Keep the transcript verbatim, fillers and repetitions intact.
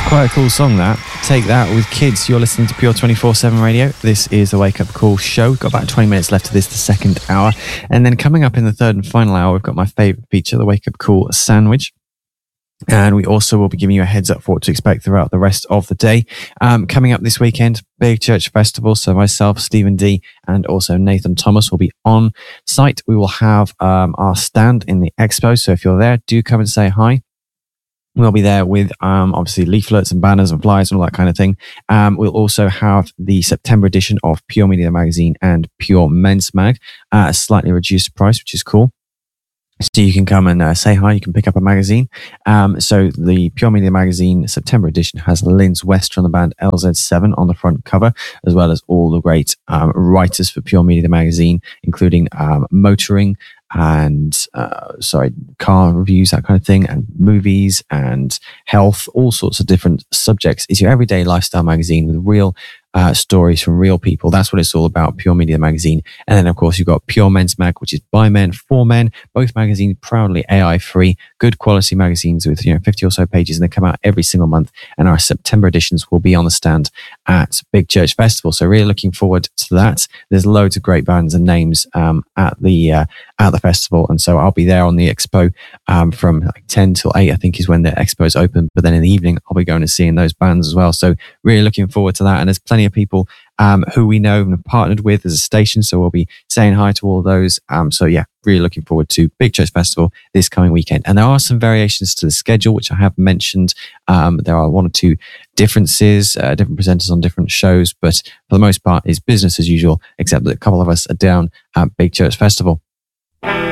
Quite a cool song, that. Take that with Kids. You're listening to Pure twenty-four seven Radio. This is the Wake Up Call show. We've got about twenty minutes left of this, the second hour. And then coming up in the third and final hour, we've got my favourite feature, the Wake Up Call sandwich. And we also will be giving you a heads up for what to expect throughout the rest of the day. Um, coming up this weekend, Big Church Festival. So myself, Stephen D, and also Nathan Thomas will be on site. We will have um, our stand in the expo. So if you're there, do come and say hi. We'll be there with um, obviously leaflets and banners and flyers and all that kind of thing. Um, we'll also have the September edition of Pure Media Magazine and Pure Men's Mag at a slightly reduced price, which is cool. So you can come and uh, say hi. You can pick up a magazine. Um, so the Pure Media Magazine September edition has Linz West from the band L Z seven on the front cover, as well as all the great um, writers for Pure Media Magazine, including um, motoring and uh, sorry, car reviews, that kind of thing, and movies and health, all sorts of different subjects. It's your everyday lifestyle magazine with real uh, stories from real people. That's what it's all about, Pure Media Magazine. And then, of course, you've got Pure Men's Mag, which is by men, for men. Both magazines proudly A I-free, good quality magazines with, you know, fifty or so pages, and they come out every single month. And our September editions will be on the stand at Big Church Festival. So really looking forward to that. There's loads of great bands and names um, at the uh, at the festival, and so I'll be there on the expo um, from like ten till eight, I think, is when the expo is open. But then in the evening, I'll be going and seeing those bands as well. So really looking forward to that. And there's plenty of people um, who we know and have partnered with as a station, so we'll be saying hi to all of those. Um, so yeah, really looking forward to Big Church Festival this coming weekend. And there are some variations to the schedule, which I have mentioned. Um, there are one or two differences, uh, different presenters on different shows, but for the most part, it's business as usual, except that a couple of us are down at Big Church Festival.